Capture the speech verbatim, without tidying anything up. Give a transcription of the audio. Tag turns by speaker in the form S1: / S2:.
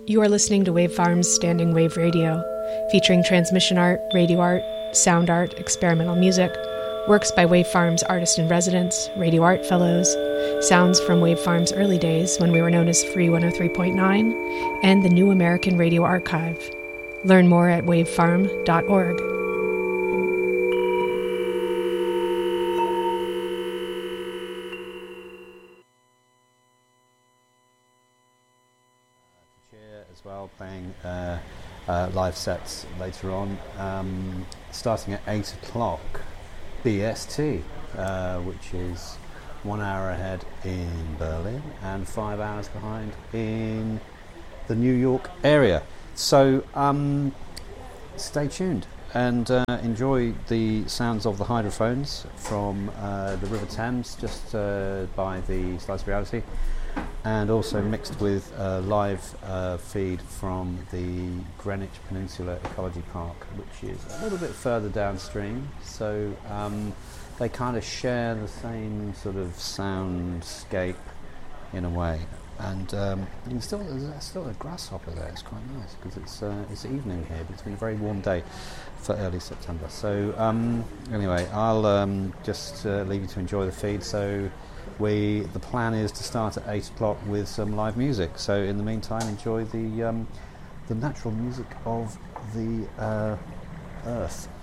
S1: You are listening to Wave Farm's Standing Wave Radio, featuring transmission art, radio art, sound art, experimental music, works by Wave Farm's artist-in-residence, radio art fellows, sounds from Wave Farm's early days when we were known as Free one oh three point nine, and the New American Radio Archive. Learn more at wave farm dot org.
S2: As well, playing uh, uh, live sets later on, um, starting at eight o'clock B S T, uh, which is one hour ahead in Berlin and five hours behind in the New York area. So um, stay tuned and uh, enjoy the sounds of the hydrophones from uh, the River Thames, just uh, by the Slice Reality, and also mixed with a live uh, feed from the Greenwich Peninsula Ecology Park, which is a little bit further downstream. So um, they kind of share the same sort of soundscape in a way. And um, you can still, there's still a grasshopper there. It's quite nice because it's uh, it's evening here, but it's been a very warm day for early September. So um, anyway, I'll um, just uh, leave you to enjoy the feed. So we the plan is to start at eight o'clock with some live music. So in the meantime, enjoy the um, the natural music of the uh, earth.